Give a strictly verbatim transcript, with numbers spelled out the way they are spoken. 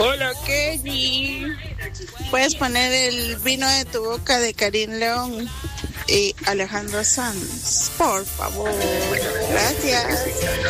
Hola, Kenny. Puedes poner el vino de tu boca de Karim León y Alejandro Sanz, por favor. Gracias.